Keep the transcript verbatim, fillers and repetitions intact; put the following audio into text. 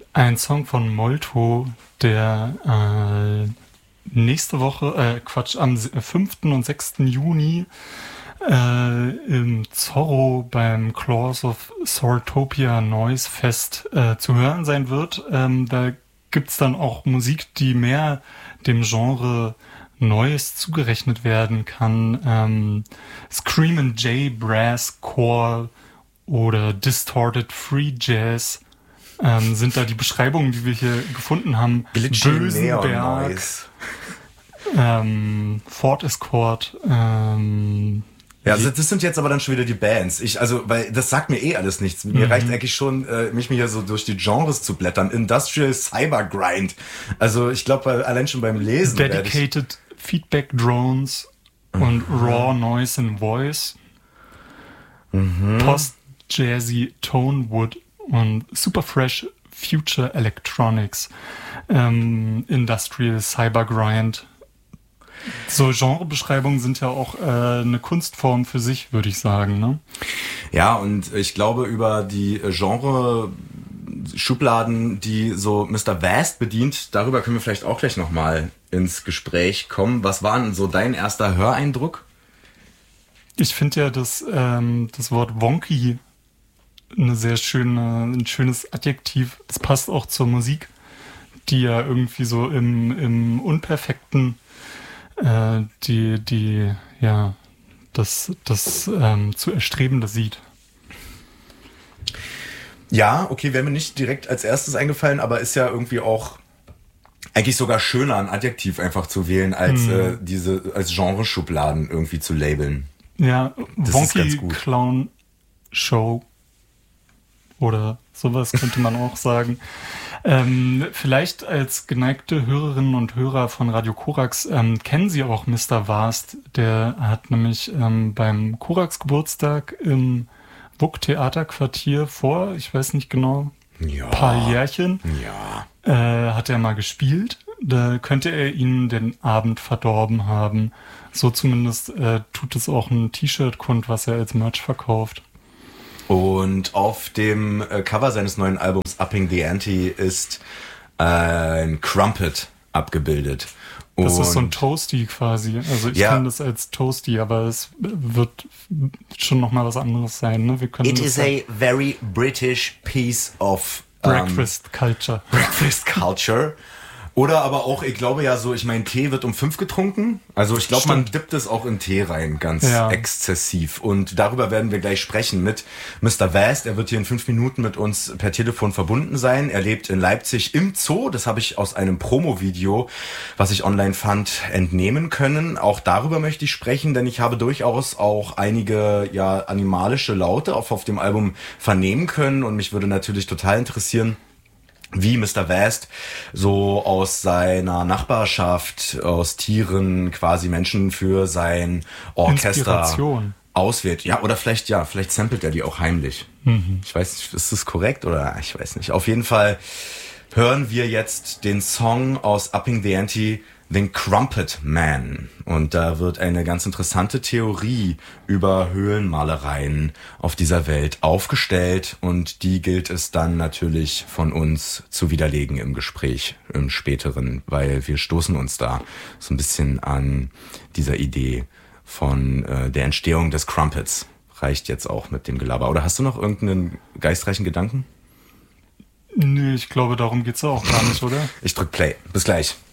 ein Song von Molto, der äh, nächste Woche, äh, Quatsch, am fünften und sechsten Juni äh, im Zorro beim Claws of Swordtopia Noise Fest äh, zu hören sein wird. Ähm, da gibt's dann auch Musik, die mehr dem Genre Neues zugerechnet werden kann. Ähm, Screamin' J, Brass, Core oder Distorted Free Jazz ähm, sind da die Beschreibungen, die wir hier gefunden haben. Bösenberg, ähm, Ford Escort. Ähm, ja, also das sind jetzt aber dann schon wieder die Bands. Ich, also, weil das sagt mir eh alles nichts. Mir mhm. reicht eigentlich schon, äh, mich hier so durch die Genres zu blättern. Industrial Cyber Grind. Also ich glaube, allein schon beim Lesen. Dedicated Feedback Drones mhm. und Raw Noise and Voice. Mhm. Post Jazzy Tonewood und Super Fresh Future Electronics, ähm, Industrial Cyber Grind. So Genrebeschreibungen sind ja auch äh, eine Kunstform für sich, würde ich sagen, ne? Ja, und ich glaube, über die Genre-Schubladen, die so Mister Vast bedient, darüber können wir vielleicht auch gleich nochmal ins Gespräch kommen. Was war denn so dein erster Höreindruck? Ich finde ja das, ähm, das Wort wonky eine sehr schöne, ein schönes Adjektiv. Das passt auch zur Musik, die ja irgendwie so im, im Unperfekten äh, die, die, ja, das, das ähm, zu Erstrebende sieht. Ja, okay, wäre mir nicht direkt als erstes eingefallen, aber ist ja irgendwie auch eigentlich sogar schöner, ein Adjektiv einfach zu wählen, als hm. äh, diese, als Genreschubladen irgendwie zu labeln. Ja, das Wonky Clown Show oder sowas könnte man auch sagen. Ähm, vielleicht als geneigte Hörerinnen und Hörer von Radio Korax ähm, kennen Sie auch Mister Vast. Der hat nämlich ähm, beim Korax Geburtstag im W U K Theaterquartier vor, ich weiß nicht genau, ja. paar Jährchen, ja. äh, hat er mal gespielt. Da könnte er Ihnen den Abend verdorben haben. So zumindest äh, tut es auch ein T-Shirt kund, was er als Merch verkauft. Und auf dem Cover seines neuen Albums Upping the Ante ist ein Crumpet abgebildet. Das Und ist so ein Toasty quasi. Also ich ja. kenne das als Toasty, aber es wird schon nochmal was anderes sein. Ne? Wir können It das is ja a very British piece of Breakfast um, Culture. Breakfast Culture. Oder aber auch, ich glaube ja so, ich meine, Tee wird um fünf getrunken. Also ich glaube, man dippt es auch in Tee rein, ganz ja. exzessiv. Und darüber werden wir gleich sprechen mit Mister Vast. Er wird hier in fünf Minuten mit uns per Telefon verbunden sein. Er lebt in Leipzig im Zoo. Das habe ich aus einem Promo-Video, was ich online fand, entnehmen können. Auch darüber möchte ich sprechen, denn ich habe durchaus auch einige ja animalische Laute auf, auf dem Album vernehmen können. Und mich würde natürlich total interessieren, wie Mister Vast so aus seiner Nachbarschaft, aus Tieren quasi Menschen für sein Orchester auswählt. Ja, oder vielleicht, ja, vielleicht samplet er die auch heimlich. Mhm. Ich weiß nicht, ist das korrekt oder ich weiß nicht. Auf jeden Fall hören wir jetzt den Song aus Upping the Ante, The Crumpet Man. Und da wird eine ganz interessante Theorie über Höhlenmalereien auf dieser Welt aufgestellt und die gilt es dann natürlich von uns zu widerlegen im Gespräch im späteren, weil wir stoßen uns da so ein bisschen an dieser Idee von äh, der Entstehung des Crumpets. Reicht jetzt auch mit dem Gelaber. Oder hast du noch irgendeinen geistreichen Gedanken? Nee, ich glaube, darum geht's auch gar nicht, oder? Ich drück Play. Bis gleich.